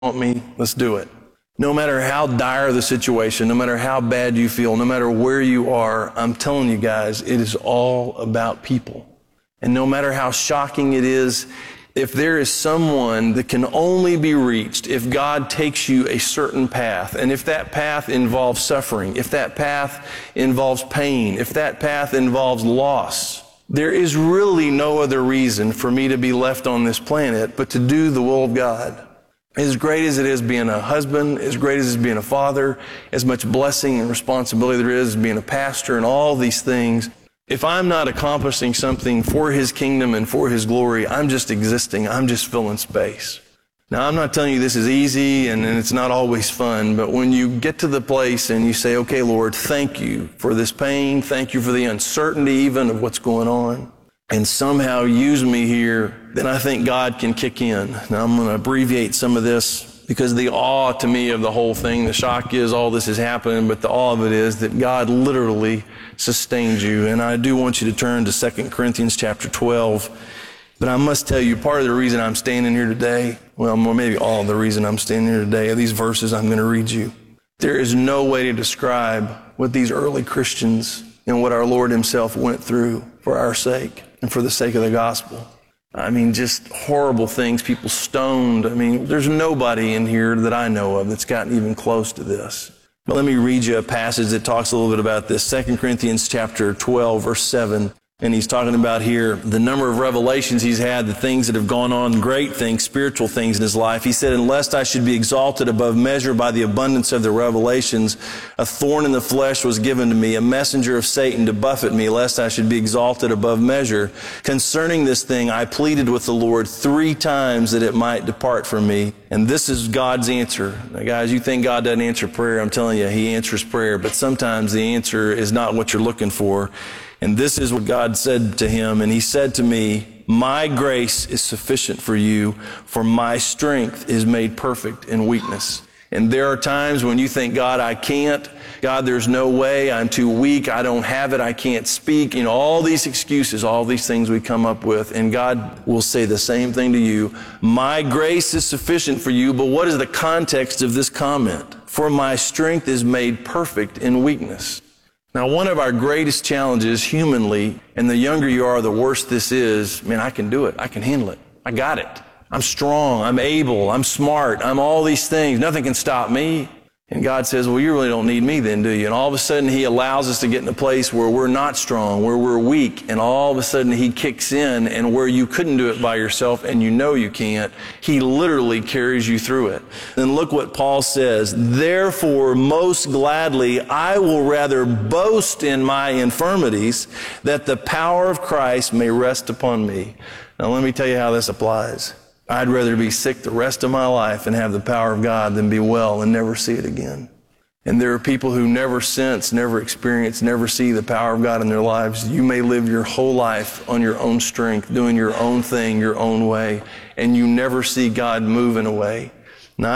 want me? Let's do it. No matter how dire the situation, no matter how bad you feel, no matter where you are, I'm telling you guys, it is all about people. And no matter how shocking it is, if there is someone that can only be reached if God takes you a certain path, and if that path involves suffering, if that path involves pain, if that path involves loss, there is really no other reason for me to be left on this planet but to do the will of God. As great as it is being a husband, as great as it is being a father, as much blessing and responsibility there is being a pastor and all these things, if I'm not accomplishing something for His kingdom and for His glory, I'm just existing. I'm just filling space. Now, I'm not telling you this is easy and it's not always fun, but when you get to the place and you say, okay, Lord, thank you for this pain. Thank you for the uncertainty even of what's going on, and somehow use me here, then I think God can kick in. Now, I'm going to abbreviate some of this because the awe to me of the whole thing, the shock is all this is happening, but the awe of it is that God literally sustains you. And I do want you to turn to 2 Corinthians chapter 12. But I must tell you, part of the reason I'm standing here today, well, maybe all of the reason I'm standing here today are these verses I'm going to read you. There is no way to describe what these early Christians and what our Lord Himself went through for our sake and for the sake of the gospel. I mean, just horrible things, people stoned. I mean, there's nobody in here that I know of that's gotten even close to this. But let me read you a passage that talks a little bit about this. 2 Corinthians chapter 12, verse 7. And he's talking about here the number of revelations he's had, the things that have gone on, great things, spiritual things in his life. He said, "Unless I should be exalted above measure by the abundance of the revelations, a thorn in the flesh was given to me, a messenger of Satan to buffet me, lest I should be exalted above measure. Concerning this thing, I pleaded with the Lord 3 times that it might depart from me." And this is God's answer. Now, guys, you think God doesn't answer prayer. I'm telling you, He answers prayer. But sometimes the answer is not what you're looking for. And this is what God said to him. And He said to me, "My grace is sufficient for you, for my strength is made perfect in weakness." And there are times when you think, God, I can't. God, there's no way. I'm too weak. I don't have it. I can't speak. You know, all these excuses, all these things we come up with. And God will say the same thing to you. My grace is sufficient for you. But what is the context of this comment? For my strength is made perfect in weakness. Now, one of our greatest challenges humanly, and the younger you are, the worse this is, man, I can do it. I can handle it. I got it. I'm strong. I'm able. I'm smart. I'm all these things. Nothing can stop me. And God says, well, you really don't need me then, do you? And all of a sudden, He allows us to get in a place where we're not strong, where we're weak. And all of a sudden, He kicks in, and where you couldn't do it by yourself and you know you can't, He literally carries you through it. Then look what Paul says. "Therefore, most gladly, I will rather boast in my infirmities, that the power of Christ may rest upon me." Now, let me tell you how this applies. I'd rather be sick the rest of my life and have the power of God than be well and never see it again. And there are people who never sense, never experience, never see the power of God in their lives. You may live your whole life on your own strength, doing your own thing, your own way, and you never see God move in a way. Now,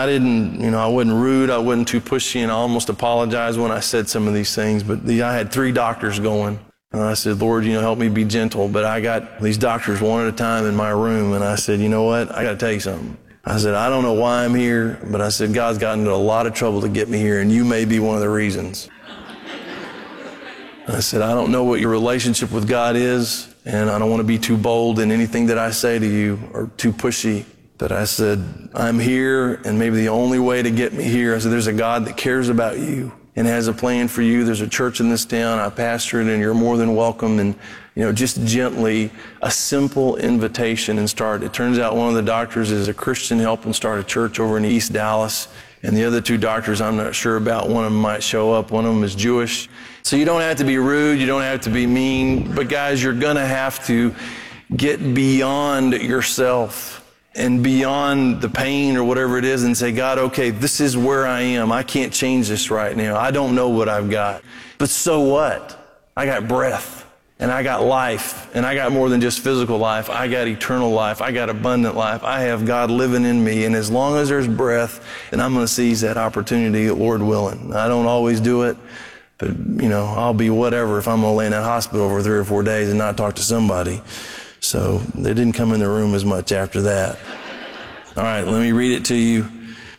I wasn't rude, I wasn't too pushy, and I almost apologized when I said some of these things, but I had 3 doctors going. And I said, Lord, help me be gentle. But I got these doctors one at a time in my room. And I said, you know what? I got to tell you something. I said, I don't know why I'm here, but I said, God's gotten into a lot of trouble to get me here, and you may be one of the reasons. I said, I don't know what your relationship with God is, and I don't want to be too bold in anything that I say to you or too pushy. But I said, I'm here, and maybe the only way to get me here, I said, there's a God that cares about you and has a plan for you. There's a church in this town. I pastor it, and you're more than welcome. And, just gently, a simple invitation and start. It turns out one of the doctors is a Christian helping start a church over in East Dallas. And the other 2 doctors I'm not sure about. One of them might show up. One of them is Jewish. So you don't have to be rude. You don't have to be mean. But guys, you're going to have to get beyond yourself and beyond the pain or whatever it is and say, God, okay, this is where I am. I can't change this right now. I don't know what I've got. But so what? I got breath, and I got life, and I got more than just physical life. I got eternal life. I got abundant life. I have God living in me. And as long as there's breath, then I'm going to seize that opportunity, Lord willing. I don't always do it, but, I'll be whatever if I'm going to lay in that hospital for 3 or 4 days and not talk to somebody. So they didn't come in the room as much after that. All right, let me read it to you.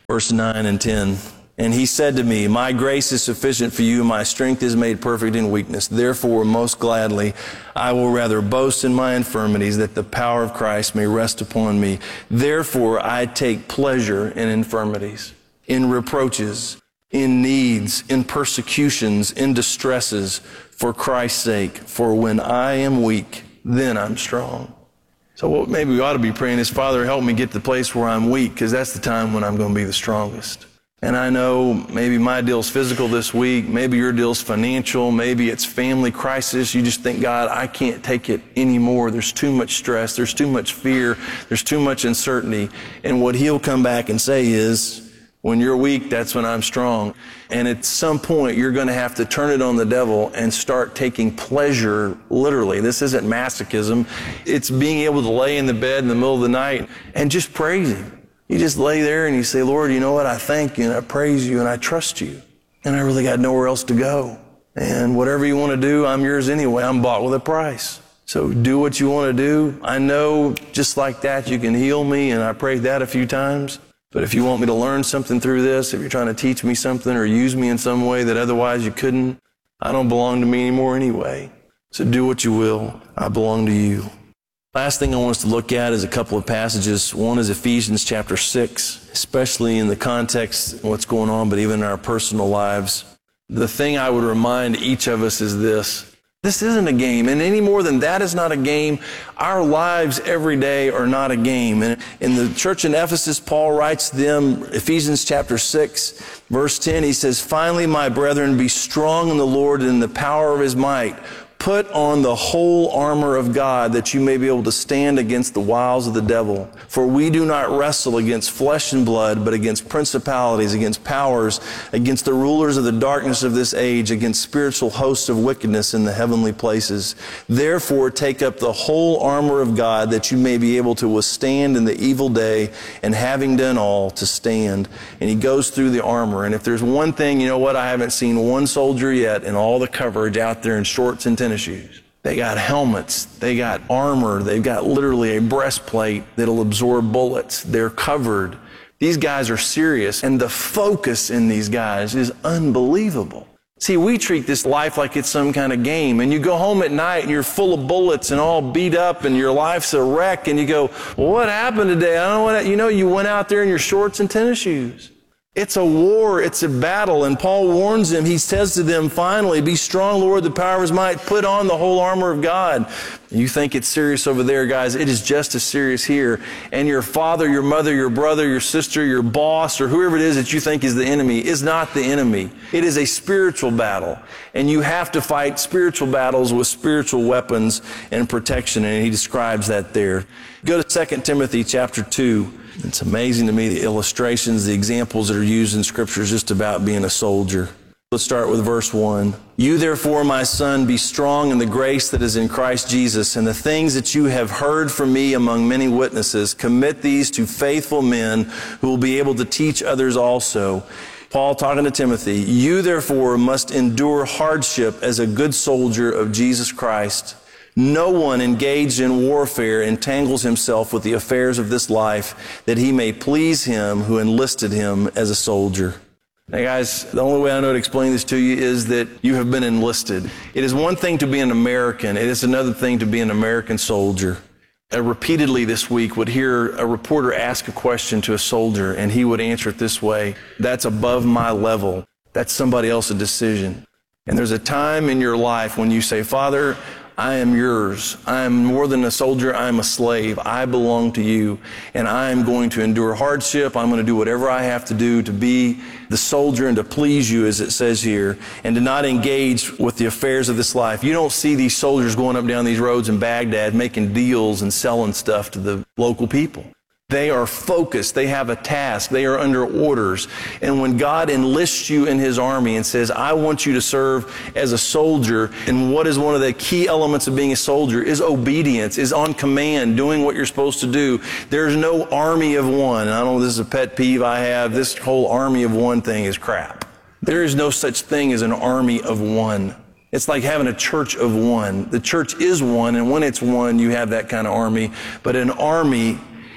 Verse 9 and 10. And he said to me, my grace is sufficient for you. My strength is made perfect in weakness. Therefore, most gladly, I will rather boast in my infirmities, that the power of Christ may rest upon me. Therefore, I take pleasure in infirmities, in reproaches, in needs, in persecutions, in distresses, for Christ's sake. For when I am weak, then I'm strong. So what maybe we ought to be praying is, Father, help me get to the place where I'm weak, because that's the time when I'm going to be the strongest. And I know maybe my deal's physical this week, maybe your deal's financial, maybe it's family crisis. You just think, God, I can't take it anymore. There's too much stress, there's too much fear, there's too much uncertainty. And what he'll come back and say is, when you're weak, that's when I'm strong. And at some point, you're going to have to turn it on the devil and start taking pleasure, literally. This isn't masochism. It's being able to lay in the bed in the middle of the night and just praise him. You just lay there and you say, Lord, you know what? I thank you and I praise you and I trust you. And I really got nowhere else to go. And whatever you want to do, I'm yours anyway. I'm bought with a price. So do what you want to do. I know just like that you can heal me, and I prayed that a few times. But if you want me to learn something through this, if you're trying to teach me something or use me in some way that otherwise you couldn't, I don't belong to me anymore anyway. So do what you will. I belong to you. Last thing I want us to look at is a couple of passages. One is Ephesians chapter 6, especially in the context of what's going on, but even in our personal lives. The thing I would remind each of us is this. This isn't a game, and any more than that is not a game. Our lives every day are not a game. And in the church in Ephesus, Paul writes to them, Ephesians chapter 6, verse 10, he says, finally, my brethren, be strong in the Lord and in the power of his might. Put on the whole armor of God, that you may be able to stand against the wiles of the devil. For we do not wrestle against flesh and blood, but against principalities, against powers, against the rulers of the darkness of this age, against spiritual hosts of wickedness in the heavenly places. Therefore, take up the whole armor of God, that you may be able to withstand in the evil day, and having done all, to stand. And he goes through the armor. And if there's one thing, you know what, I haven't seen one soldier yet in all the coverage out there in shorts and tennis shoes. They got helmets, they got armor, they've got literally a breastplate that'll absorb bullets. They're covered. These guys are serious, and the focus in these guys is unbelievable. See, we treat this life like it's some kind of game, and you go home at night and you're full of bullets and all beat up and your life's a wreck, and you go, well, what happened today? I don't know what, you went out there in your shorts and tennis shoes. It's a war. It's a battle. And Paul warns them. He says to them, finally, be strong, Lord, the power of his might. Put on the whole armor of God. You think it's serious over there, guys. It is just as serious here. And your father, your mother, your brother, your sister, your boss, or whoever it is that you think is the enemy is not the enemy. It is a spiritual battle. And you have to fight spiritual battles with spiritual weapons and protection. And he describes that there. Go to 2 Timothy chapter 2. It's amazing to me, the illustrations, the examples that are used in Scripture is just about being a soldier. Let's start with verse 1. You therefore, my son, be strong in the grace that is in Christ Jesus, and the things that you have heard from me among many witnesses, commit these to faithful men who will be able to teach others also. Paul talking to Timothy, you therefore must endure hardship as a good soldier of Jesus Christ. No one engaged in warfare entangles himself with the affairs of this life, that he may please him who enlisted him as a soldier. Now guys, the only way I know to explain this to you is that you have been enlisted. It is one thing to be an American. It is another thing to be an American soldier. I repeatedly this week would hear a reporter ask a question to a soldier, and he would answer it this way: that's above my level. That's somebody else's decision. And there's a time in your life when you say, Father, I am yours. I am more than a soldier. I am a slave. I belong to you, and I am going to endure hardship. I'm going to do whatever I have to do to be the soldier and to please you, as it says here, and to not engage with the affairs of this life. You don't see these soldiers going up down these roads in Baghdad making deals and selling stuff to the local people. They are focused. They have a task. They are under orders. And when God enlists you in his army and says, I want you to serve as a soldier, and what is one of the key elements of being a soldier is obedience, is on command, doing what you're supposed to do. There's no army of one. And I don't know, this is a pet peeve I have. This whole army of one thing is crap. There is no such thing as an army of one. It's like having a church of one. The church is one, and when it's one, you have that kind of army. But an army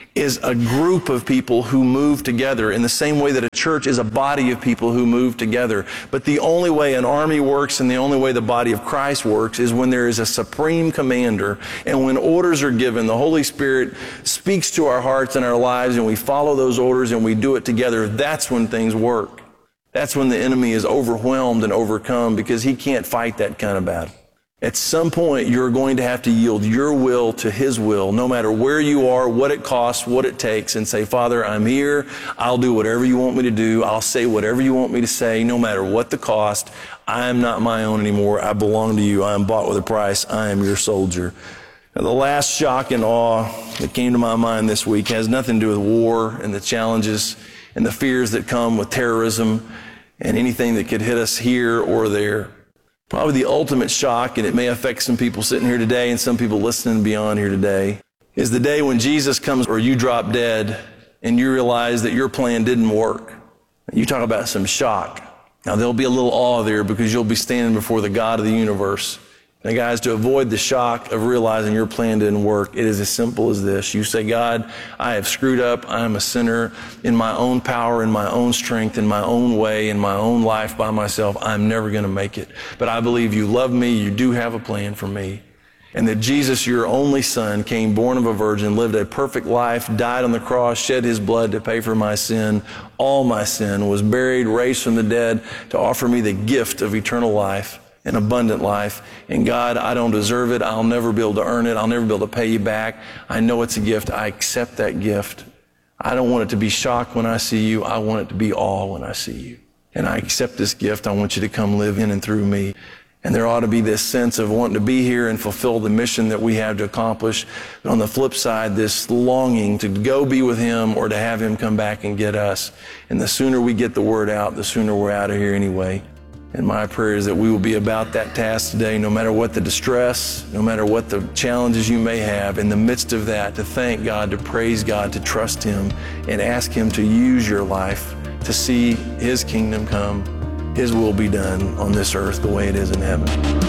is a group of people who move together in the same way that a church is a body of people who move together. But the only way an army works and the only way the body of Christ works is when there is a supreme commander, and when orders are given, the Holy Spirit speaks to our hearts and our lives, and we follow those orders and we do it together. That's when things work. That's when the enemy is overwhelmed and overcome, because he can't fight that kind of battle. At some point, you're going to have to yield your will to his will, no matter where you are, what it costs, what it takes, and say, Father, I'm here. I'll do whatever you want me to do. I'll say whatever you want me to say, no matter what the cost. I am not my own anymore. I belong to you. I am bought with a price. I am your soldier. Now, the last shock and awe that came to my mind this week has nothing to do with war and the challenges and the fears that come with terrorism and anything that could hit us here or there. Probably the ultimate shock, and it may affect some people sitting here today and some people listening beyond here today, is the day when Jesus comes or you drop dead and you realize that your plan didn't work. You talk about some shock. Now, there'll be a little awe there because you'll be standing before the God of the universe. Now, guys, to avoid the shock of realizing your plan didn't work, it is as simple as this. You say, God, I have screwed up. I am a sinner in my own power, in my own strength, in my own way, in my own life by myself. I'm never going to make it. But I believe you love me. You do have a plan for me. And that Jesus, your only son, came born of a virgin, lived a perfect life, died on the cross, shed his blood to pay for my sin, all my sin, was buried, raised from the dead to offer me the gift of eternal life, an abundant life. And God, I don't deserve it. I'll never be able to earn it. I'll never be able to pay you back. I know it's a gift. I accept that gift. I don't want it to be shock when I see you. I want it to be awe when I see you. And I accept this gift. I want you to come live in and through me. And there ought to be this sense of wanting to be here and fulfill the mission that we have to accomplish. But on the flip side, this longing to go be with him or to have him come back and get us. And the sooner we get the word out, the sooner we're out of here anyway. And my prayer is that we will be about that task today, no matter what the distress, no matter what the challenges you may have, in the midst of that, to thank God, to praise God, to trust him, and ask him to use your life to see his kingdom come, his will be done on this earth the way it is in heaven.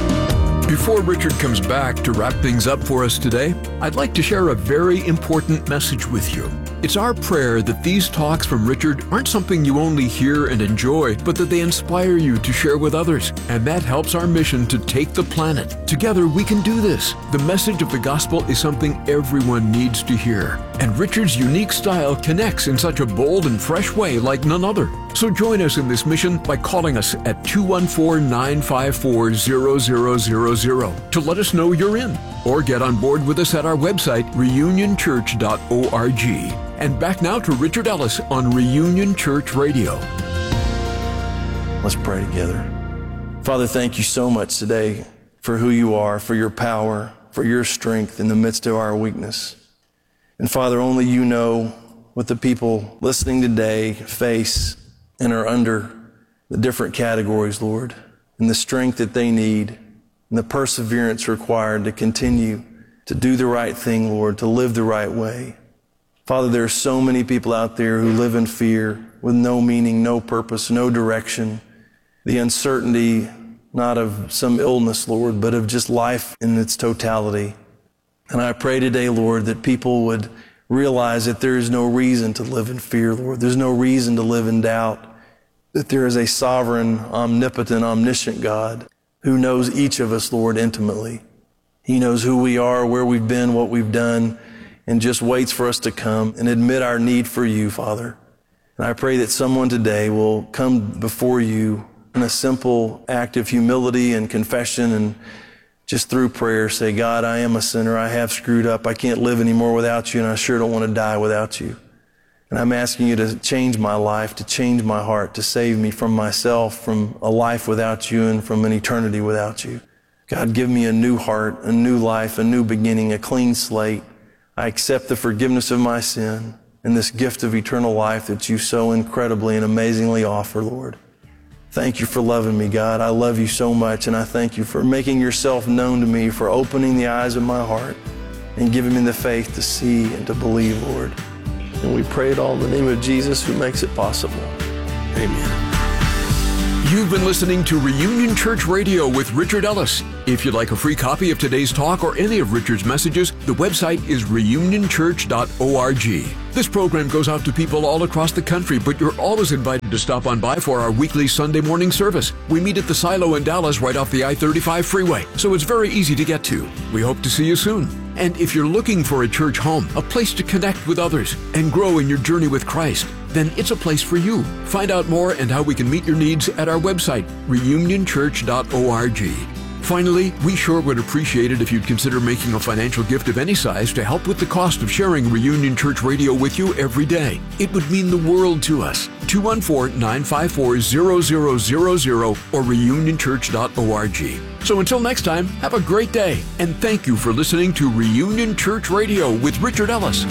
Before Richard comes back to wrap things up for us today, I'd like to share a very important message with you. It's our prayer that these talks from Richard aren't something you only hear and enjoy, but that they inspire you to share with others. And that helps our mission to take the planet. Together we can do this. The message of the gospel is something everyone needs to hear. And Richard's unique style connects in such a bold and fresh way like none other. So join us in this mission by calling us at 214-954-0000 to let us know you're in. Or get on board with us at our website, reunionchurch.org. And back now to Richard Ellis on Reunion Church Radio. Let's pray together. Father, thank you so much today for who you are, for your power, for your strength in the midst of our weakness. And Father, only you know what the people listening today face and are under the different categories, Lord, and the strength that they need and the perseverance required to continue to do the right thing, Lord, to live the right way. Father, there are so many people out there who live in fear with no meaning, no purpose, no direction. The uncertainty, not of some illness, Lord, but of just life in its totality. And I pray today, Lord, that people would realize that there is no reason to live in fear, Lord. There's no reason to live in doubt, that there is a sovereign, omnipotent, omniscient God who knows each of us, Lord, intimately. He knows who we are, where we've been, what we've done, and just waits for us to come and admit our need for you, Father. And I pray that someone today will come before you in a simple act of humility and confession, and just through prayer say, God, I am a sinner. I have screwed up. I can't live anymore without you, and I sure don't want to die without you. And I'm asking you to change my life, to change my heart, to save me from myself, from a life without you, and from an eternity without you. God, give me a new heart, a new life, a new beginning, a clean slate. I accept the forgiveness of my sin and this gift of eternal life that you so incredibly and amazingly offer, Lord. Thank you for loving me, God. I love you so much, and I thank you for making yourself known to me, for opening the eyes of my heart and giving me the faith to see and to believe, Lord. And we pray it all in the name of Jesus, who makes it possible. Amen. You've been listening to Reunion Church Radio with Richard Ellis. If you'd like a free copy of today's talk or any of Richard's messages, the website is reunionchurch.org. This program goes out to people all across the country, but you're always invited to stop on by for our weekly Sunday morning service. We meet at the Silo in Dallas right off the I-35 freeway, so it's very easy to get to. We hope to see you soon. And if you're looking for a church home, a place to connect with others and grow in your journey with Christ, then it's a place for you. Find out more and how we can meet your needs at our website, reunionchurch.org. Finally, we sure would appreciate it if you'd consider making a financial gift of any size to help with the cost of sharing Reunion Church Radio with you every day. It would mean the world to us. 214-954-0000 or reunionchurch.org. So until next time, have a great day, and thank you for listening to Reunion Church Radio with Richard Ellis.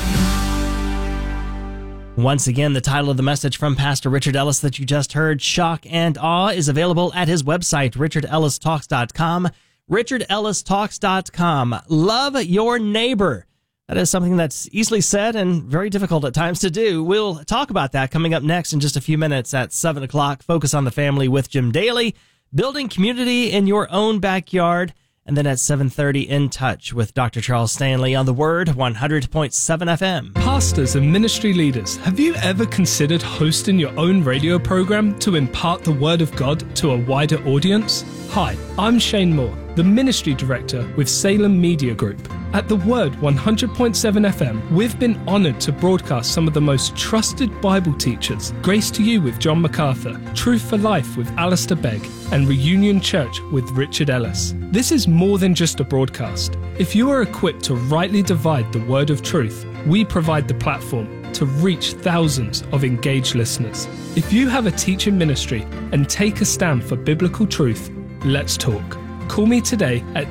Once again, the title of the message from Pastor Richard Ellis that you just heard, Shock and Awe, is available at his website, richardellistalks.com, richardellistalks.com. Love your neighbor. That is something that's easily said and very difficult at times to do. We'll talk about that coming up next in just a few minutes at 7 o'clock. Focus on the Family with Jim Daly, building community in your own backyard. And then at 7:30, In Touch with Dr. Charles Stanley on The Word, 100.7 FM. Pastors and ministry leaders, have you ever considered hosting your own radio program to impart the Word of God to a wider audience? Hi, I'm Shane Moore, the Ministry Director with Salem Media Group. At The Word 100.7 FM, we've been honored to broadcast some of the most trusted Bible teachers, Grace to You with John MacArthur, Truth for Life with Alistair Begg, and Reunion Church with Richard Ellis. This is more than just a broadcast. If you are equipped to rightly divide the word of truth, we provide the platform to reach thousands of engaged listeners. If you have a teaching ministry and take a stand for biblical truth, let's talk. Call me today at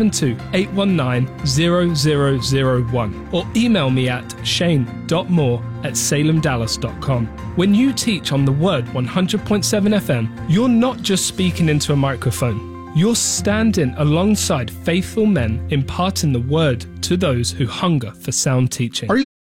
972-819-0001 or email me at shane.moore@salemdallas.com. When you teach on The Word 100.7 FM, you're not just speaking into a microphone. You're standing alongside faithful men imparting the Word to those who hunger for sound teaching.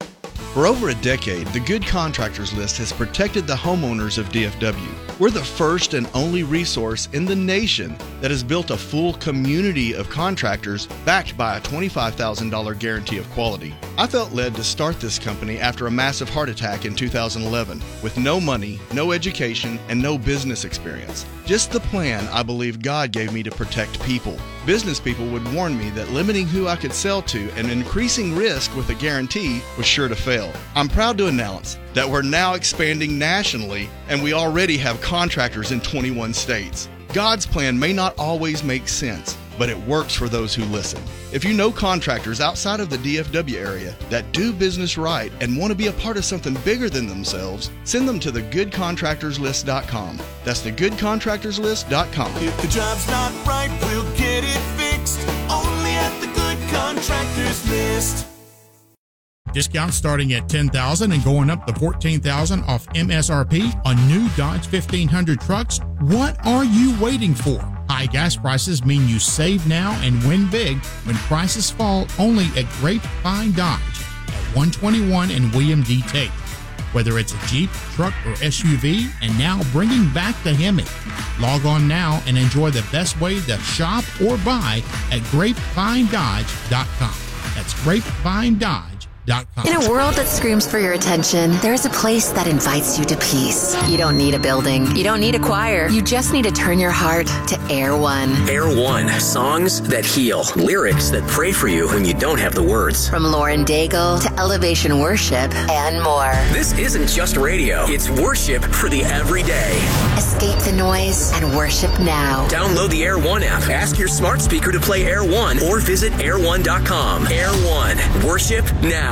For over a decade, the Good Contractors List has protected the homeowners of DFW. We're the first and only resource in the nation that has built a full community of contractors backed by a $25,000 guarantee of quality. I felt led to start this company after a massive heart attack in 2011 with no money, no education, and no business experience. Just the plan I believe God gave me to protect people. Business people would warn me that limiting who I could sell to and increasing risk with a guarantee was sure to fail. I'm proud to announce that we're now expanding nationally, and we already have contractors in 21 states. God's plan may not always make sense, but it works for those who listen. If you know contractors outside of the DFW area that do business right and want to be a part of something bigger than themselves, send them to thegoodcontractorslist.com. That's thegoodcontractorslist.com. If the job's not right, we'll get it fixed. Only at the Good Contractors List. Discounts starting at $10,000 and going up to $14,000 off MSRP on new Dodge 1500 trucks. What are you waiting for? High gas prices mean you save now and win big when prices fall only at Grapevine Dodge at 121 and William D. Tate. Whether it's a Jeep, truck, or SUV, and now bringing back the Hemi. Log on now and enjoy the best way to shop or buy at GrapevineDodge.com. That's GrapevineDodge.com. In a world that screams for your attention, there is a place that invites you to peace. You don't need a building. You don't need a choir. You just need to turn your heart to Air One. Air One. Songs that heal. Lyrics that pray for you when you don't have the words. From Lauren Daigle to Elevation Worship and more. This isn't just radio. It's worship for the everyday. Escape the noise and worship now. Download the Air One app. Ask your smart speaker to play Air One or visit air1.com. Air One. Worship now.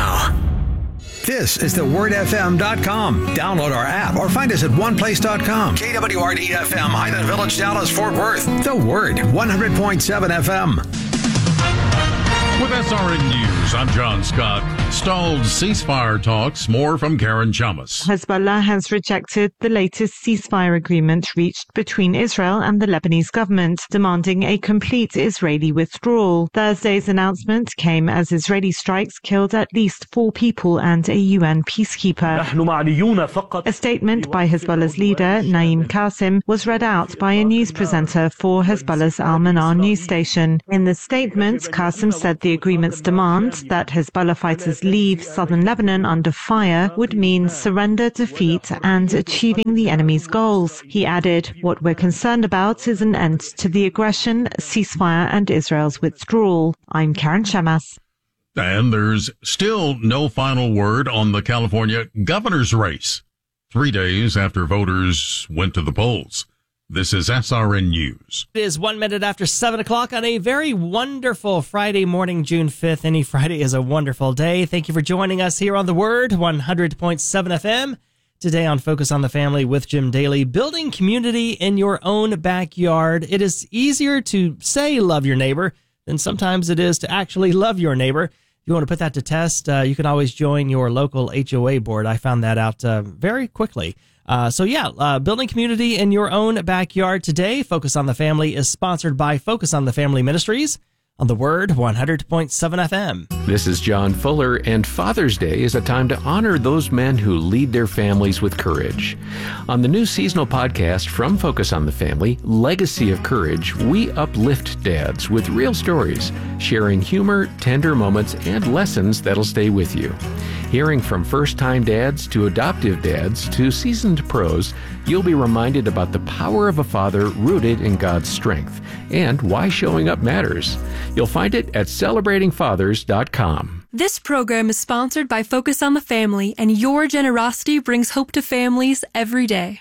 This is thewordfm.com. Download our app or find us at oneplace.com. KWRD-FM, Highland Village, Dallas, Fort Worth. The Word, 100.7 FM. With SRN News, I'm John Scott. Stalled ceasefire talks. More from Karen Chamas. Hezbollah has rejected the latest ceasefire agreement reached between Israel and the Lebanese government, demanding a complete Israeli withdrawal. Thursday's announcement came as Israeli strikes killed at least 4 people and a UN peacekeeper. A statement by Hezbollah's leader, Naim Qasim, was read out by a news presenter for Hezbollah's Al-Manar news station. In the statement, Qasim said the agreement's demand that Hezbollah fighters leave southern Lebanon under fire would mean surrender, defeat, and achieving the enemy's goals. He added, "What we're concerned about is an end to the aggression, ceasefire, and Israel's withdrawal." I'm Karen Chamas. And there's still no final word on the California governor's race, 3 days after voters went to the polls. This is SRN News. It is 1 minute after 7 o'clock on a very wonderful Friday morning, June 5th. Any Friday is a wonderful day. Thank you for joining us here on The Word, 100.7 FM. Today on Focus on the Family with Jim Daly, building community in your own backyard. It is easier to say love your neighbor than sometimes it is to actually love your neighbor. If you want to put that to test, you can always join your local HOA board. I found that out very quickly. Building community in your own backyard today. Focus on the Family is sponsored by Focus on the Family Ministries on The Word, 100.7 FM. This is John Fuller, and Father's Day is a time to honor those men who lead their families with courage. On the new seasonal podcast from Focus on the Family, Legacy of Courage, we uplift dads with real stories, sharing humor, tender moments, and lessons that'll stay with you. Hearing from first-time dads to adoptive dads to seasoned pros, you'll be reminded about the power of a father rooted in God's strength and why showing up matters. You'll find it at celebratingfathers.com. This program is sponsored by Focus on the Family, and your generosity brings hope to families every day.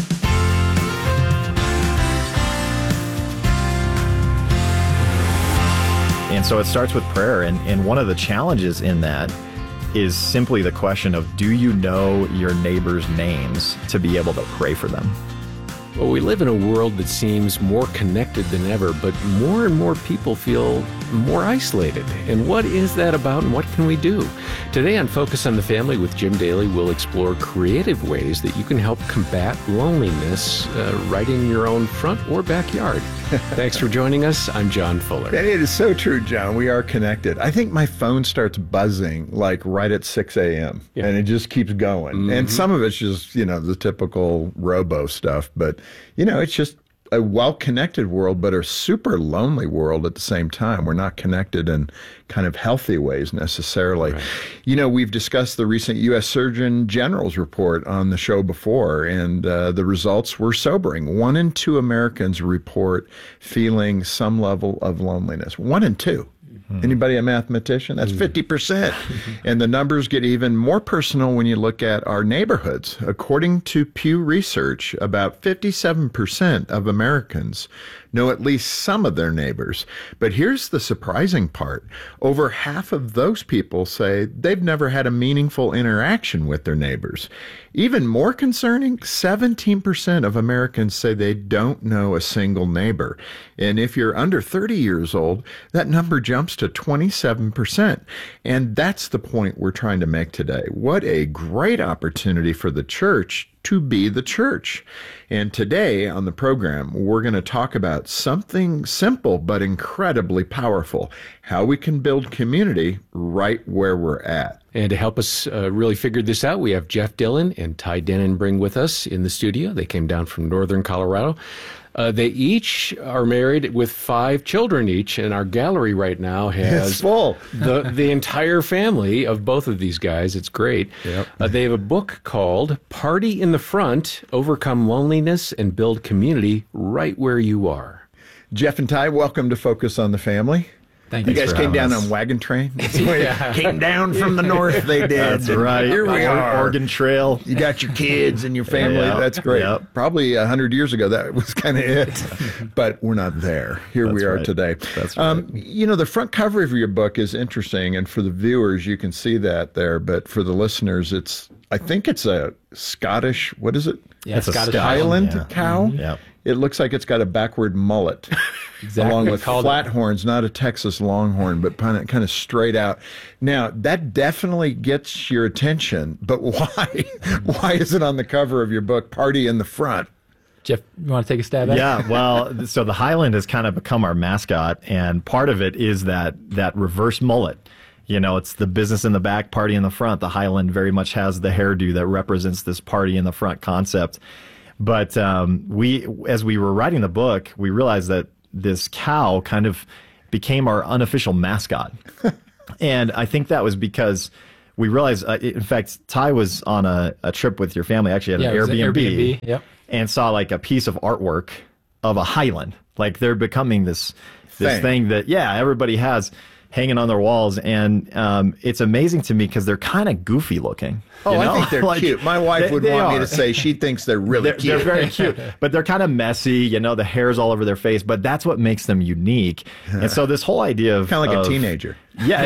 And so it starts with prayer, and one of the challenges in that is simply the question of, do you know your neighbor's names to be able to pray for them? Well, we live in a world that seems more connected than ever, but more and more people feel more isolated. And what is that about, and what can we do? Today on Focus on the Family with Jim Daly, we'll explore creative ways that you can help combat loneliness right in your own front or backyard. Thanks for joining us. I'm John Fuller. It is so true, John. We are connected. I think my phone starts buzzing like right at 6 a.m. And it just keeps going. Mm-hmm. And some of it's just, the typical robo stuff. But, it's just a well-connected world, but a super lonely world at the same time. We're not connected in kind of healthy ways necessarily. Right. We've discussed the recent U.S. Surgeon General's report on the show before, and the results were sobering. 1 in 2 Americans report feeling some level of loneliness. 1 in 2. Anybody a mathematician? That's 50%. And the numbers get even more personal when you look at our neighborhoods. According to Pew Research, about 57% of Americans know at least some of their neighbors. But here's the surprising part. Over half of those people say they've never had a meaningful interaction with their neighbors. Even more concerning, 17% of Americans say they don't know a single neighbor. And if you're under 30 years old, that number jumps to 27%. And that's the point we're trying to make today. What a great opportunity for the church to be the church. And today on the program, we're going to talk about something simple but incredibly powerful, how we can build community right where we're at. And to help us really figure this out, we have Jeff Dillon and Ty Denenbring with us in the studio. They came down from northern Colorado. They each are married with 5 children each, and our gallery right now has full. the entire family of both of these guys. It's great. Yep. They have a book called Party in the Front, Overcome Loneliness and Build Community Right Where You Are. Jeff and Ty, welcome to Focus on the Family. Thank you. You guys came down on wagon train? Came down from the north, they did. That's right. Here we are. Oregon Trail. You got your kids and your family. Yep. That's great. Yep. Probably 100 years ago, that was kind of it. But we're not there. Here we are today. That's right. The front cover of your book is interesting. And for the viewers, you can see that there. But for the listeners, it's I think it's a Scottish, what is it? Yeah, it's a Scottish Highland cow. Mm-hmm. Yep. It looks like it's got a backward mullet. Exactly. Along with flat horns, not a Texas Longhorn, but kind of straight out. Now, that definitely gets your attention, but why? Why is it on the cover of your book, Party in the Front? Jeff, you want to take a stab at it? Yeah, well, so the Highland has kind of become our mascot, and part of it is that reverse mullet. You know, it's the business in the back, party in the front. The Highland very much has the hairdo that represents this party in the front concept. But as we were writing the book, we realized that this cow kind of became our unofficial mascot. And I think that was because we realized, in fact, Ty was on a trip with your family, actually at an Airbnb, yep. and saw like a piece of artwork of a Highland. Like they're becoming this thing that, everybody has hanging on their walls. And it's amazing to me because they're kind of goofy looking. Oh, I think they're cute. My wife would want me to say she thinks they're really cute. They're very cute, but they're kind of messy. You know, the hair's all over their face, but that's what makes them unique. And so this whole idea of kind of like a teenager. Yeah,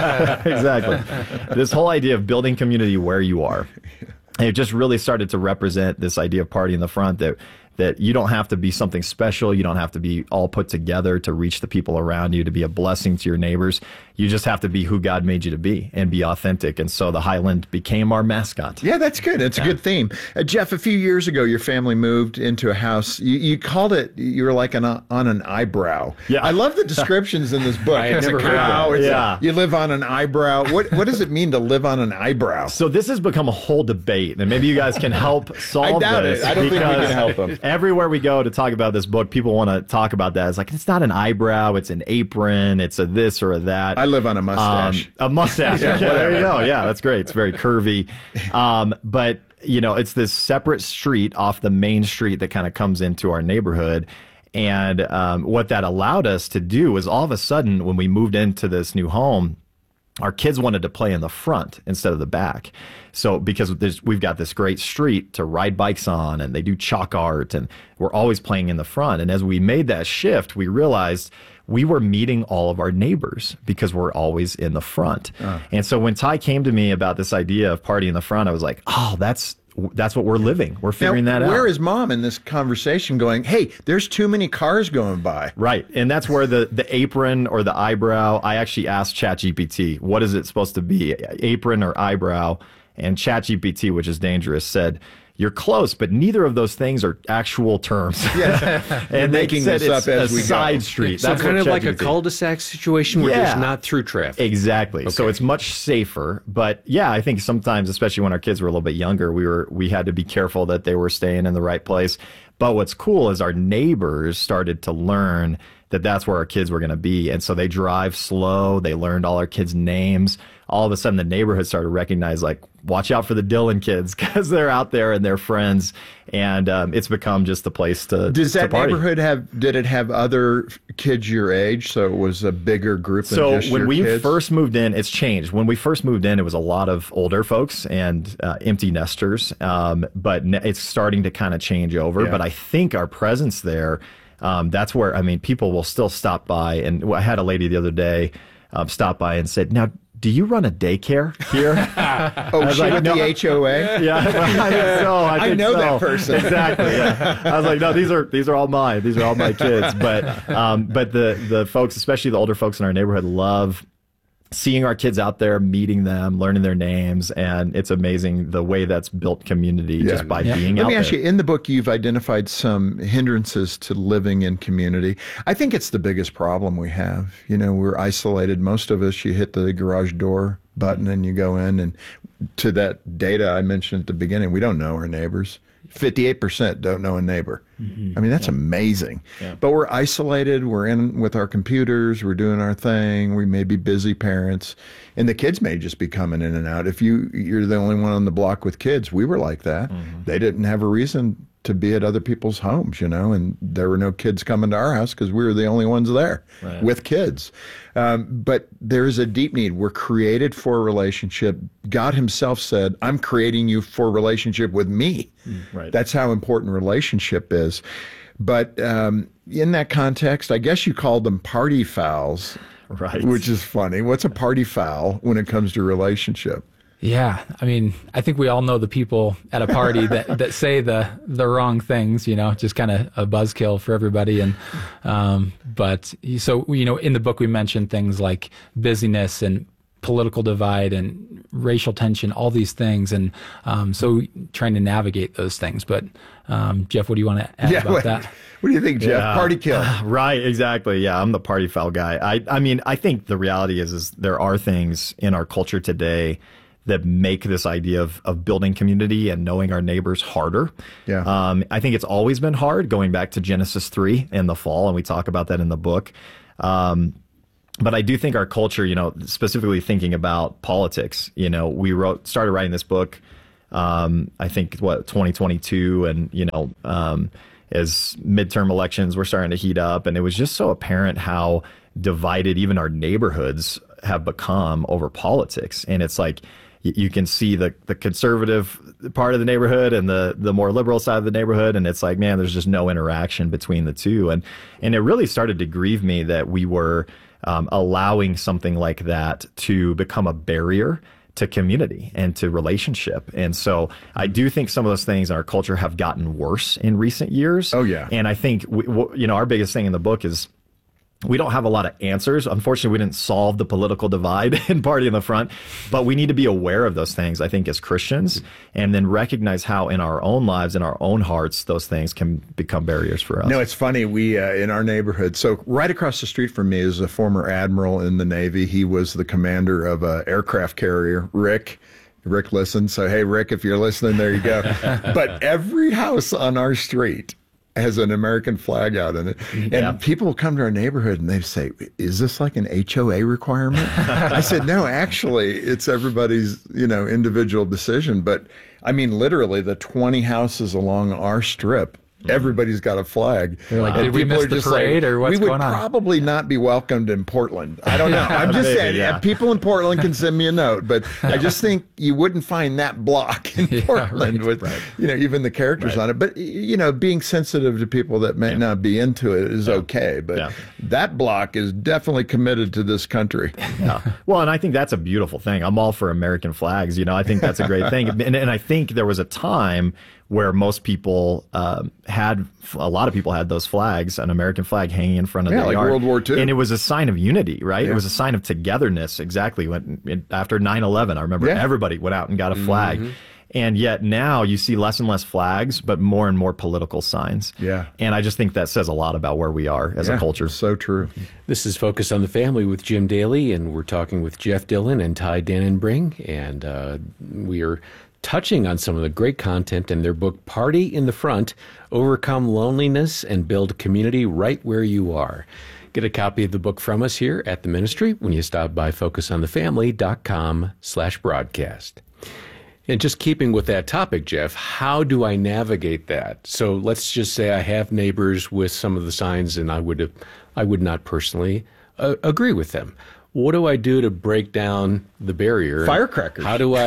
exactly. This whole idea of building community where you are. It just really started to represent this idea of party in the front, that you don't have to be something special. You don't have to be all put together to reach the people around you, to be a blessing to your neighbors. You just have to be who God made you to be and be authentic. And so the Highland became our mascot. Yeah, that's good. It's a good theme. Jeff, a few years ago, your family moved into a house. You called it, you were like on an eyebrow. Yeah. I love the descriptions in this book. It's a cow. You live on an eyebrow. What does it mean to live on an eyebrow? So this has become a whole debate, and maybe you guys can help solve I doubt this. it. I don't think we can help them. Everywhere we go to talk about this book, people want to talk about that. It's like, it's not an eyebrow, it's an apron, it's a this or a that. I live on a mustache. A mustache. Yeah, there you go. Yeah, that's great. It's very curvy. But, you know, it's this separate street off the main street that kind of comes into our neighborhood. And what that allowed us to do was all of a sudden, when we moved into this new home, our kids wanted to play in the front instead of the back. So because we've got this great street to ride bikes on, and they do chalk art, and we're always playing in the front. And as we made that shift, we realized we were meeting all of our neighbors because we're always in the front. And so when Ty came to me about this idea of party in the front, I was like, oh, that's what we're living. We're figuring that out. Where is mom in this conversation going, hey, there's too many cars going by? Right. And that's where the apron or the eyebrow, I actually asked ChatGPT, what is it supposed to be, apron or eyebrow? And ChatGPT, which is dangerous, said, you're close, but neither of those things are actual terms. Yeah. And making this up as we go. Side street. So That's kind of like a ChatGPT. cul-de-sac situation where there's not through traffic. Exactly. Okay. So it's much safer. But yeah, I think sometimes, especially when our kids were a little bit younger, we had to be careful that they were staying in the right place. But what's cool is our neighbors started to learn that that's where our kids were going to be. And so they drive slow. They learned all our kids' names. All of a sudden, the neighborhood started to recognize, like, watch out for the Dillon kids because they're out there and they're friends. And it's become just the place to Does that party. neighborhood did it have other kids your age? So it was a bigger group than just So when your we kids? first moved in, it's changed. When we first moved in, it was a lot of older folks and empty nesters. But it's starting to kind of change over. Yeah. But I think our presence there, that's where, I mean, people will still stop by. And I had a lady the other day stop by and said, now, do you run a daycare here? Oh, she with the HOA? Yeah, I know that person. Exactly. Yeah. I was like, no, these are all mine. These are all my kids. But the folks, especially the older folks in our neighborhood, love seeing our kids out there, meeting them, learning their names, and it's amazing the way that's built community just by being out there. Let me ask you, in the book, you've identified some hindrances to living in community. I think it's the biggest problem we have. You know, we're isolated. Most of us, you hit the garage door button and you go in, and to that data I mentioned at the beginning, we don't know our neighbors. 58% don't know a neighbor. Mm-hmm. I mean, that's amazing. Yeah. But we're isolated. We're in with our computers. We're doing our thing. We may be busy parents. And the kids may just be coming in and out. If you're the only one on the block with kids, we were like that. Mm-hmm. They didn't have a reason to be at other people's homes, you know, and there were no kids coming to our house because we were the only ones there with kids. But there is a deep need. We're created for a relationship. God himself said, I'm creating you for a relationship with me. Right. That's how important relationship is. But in that context, I guess you called them party fouls, right? Which is funny. What's a party foul when it comes to relationship? Yeah, I mean, I think we all know the people at a party that say the wrong things, just kind of a buzzkill for everybody. And but so in the book we mentioned things like busyness and political divide and racial tension, all these things, and so trying to navigate those things. But Jeff, what do you want to add about that? What do you think, Jeff? Yeah. Party kill. Right, exactly. Yeah, I'm the party foul guy. I mean, I think the reality is there are things in our culture today that make this idea of building community and knowing our neighbors harder. Yeah. I think it's always been hard, going back to Genesis 3 in the fall, and we talk about that in the book. But I do think our culture, specifically thinking about politics, we started writing this book, I think, 2022, and, as midterm elections were starting to heat up, and it was just so apparent how divided even our neighborhoods have become over politics. And it's like, you can see the conservative part of the neighborhood and the more liberal side of the neighborhood, and it's like, man, there's just no interaction between the two. And it really started to grieve me that we were allowing something like that to become a barrier to community and to relationship. And so I do think some of those things in our culture have gotten worse in recent years. Oh, yeah. And I think, our biggest thing in the book is we don't have a lot of answers. Unfortunately, we didn't solve the political divide in Party in the Front, but we need to be aware of those things, I think, as Christians, and then recognize how in our own lives, in our own hearts, those things can become barriers for us. No, it's funny. We, in our neighborhood, so right across the street from me is a former admiral in the Navy. He was the commander of an aircraft carrier, Rick. Rick listens. So, hey, Rick, if you're listening, there you go. But every house on our street has an American flag out in it. And people will come to our neighborhood and they say, is this like an HOA requirement? I said, no, actually, it's everybody's, individual decision. But I mean, literally the 20 houses along our strip, everybody's got a flag. They're like, did we miss the parade or what's going on? We would probably not be welcomed in Portland. I don't know. I'm just saying, people in Portland can send me a note, but I just think you wouldn't find that block in Portland with, even the characters on it. But, being sensitive to people that may not be into it is okay. But that block is definitely committed to this country. Well, and I think that's a beautiful thing. I'm all for American flags. I think that's a great thing. And I think there was a time where most people a lot of people had those flags, an American flag hanging in front of the like yard. World War II. And it was a sign of unity, right? Yeah. It was a sign of togetherness, exactly. After 9/11, I remember everybody went out and got a flag. Mm-hmm. And yet now you see less and less flags, but more and more political signs. Yeah. And I just think that says a lot about where we are as a culture. So true. This is Focus on the Family with Jim Daly, and we're talking with Jeff Dillon and Ty Dannenbring, and we are touching on some of the great content in their book, Party in the Front, Overcome Loneliness and Build Community Right Where You Are. Get a copy of the book from us here at the ministry when you stop by focusonthefamily.com/broadcast. And just keeping with that topic, Jeff, how do I navigate that? So let's just say I have neighbors with some of the signs and I would not personally agree with them. What do I do to break down the barrier? Firecrackers. How do I?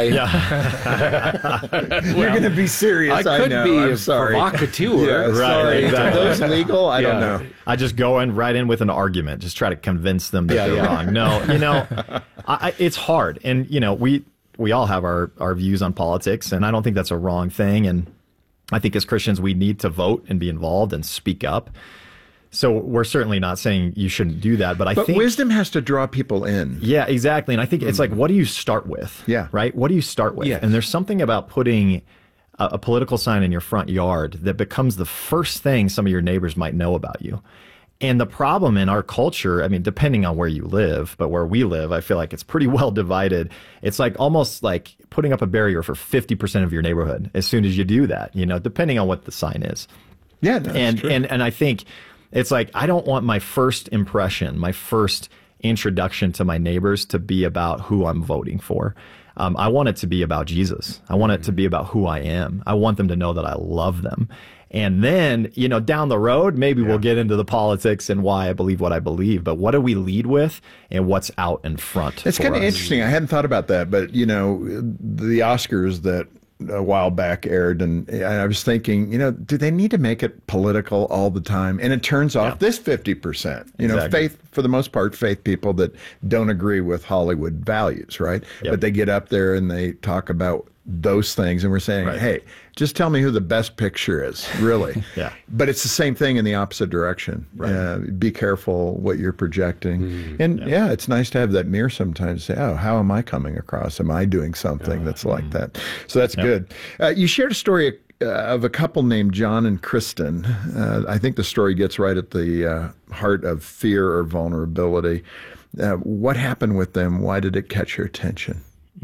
You're going to be serious. I could be a provocateur. Yeah, sorry. Are those legal? I don't know. I just go right in with an argument, just try to convince them that they're wrong. No, it's hard, and we all have our views on politics, and I don't think that's a wrong thing. And I think as Christians, we need to vote and be involved and speak up. So we're certainly not saying you shouldn't do that, but I think wisdom has to draw people in. Yeah, exactly. And I think it's like, what do you start with? Yeah. Right? What do you start with? Yes. And there's something about putting a political sign in your front yard that becomes the first thing some of your neighbors might know about you. And the problem in our culture, I mean, depending on where you live, but where we live, I feel like it's pretty well divided. It's like almost like putting up a barrier for 50% of your neighborhood as soon as you do that, depending on what the sign is. Yeah, that's true. And I think it's like, I don't want my first impression, my first introduction to my neighbors to be about who I'm voting for. I want it to be about Jesus. I want it to be about who I am. I want them to know that I love them. And then, down the road, maybe we'll get into the politics and why I believe what I believe. But what do we lead with and what's out in front? It's kind of interesting. I hadn't thought about that. But, the Oscars that a while back aired, and I was thinking, do they need to make it political all the time? And it turns off this 50%. Faith, for the most part, faith people that don't agree with Hollywood values, right? Yep. But they get up there and they talk about those things, and we're saying, hey, just tell me who the best picture is, really. Yeah. But it's the same thing in the opposite direction. Right. Be careful what you're projecting. And it's nice to have that mirror sometimes. Say, oh, how am I coming across? Am I doing something that's like that? So that's good. You shared a story of a couple named John and Kristen. I think the story gets right at the heart of fear or vulnerability. What happened with them? Why did it catch your attention?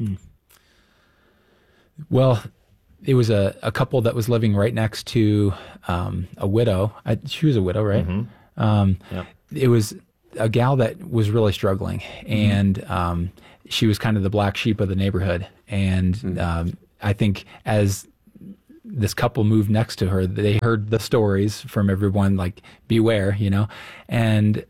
Well, it was a couple that was living right next to a widow. She was a widow, right? It was a gal that was really struggling, and she was kind of the black sheep of the neighborhood. And I think as this couple moved next to her, they heard the stories from everyone, like, beware, and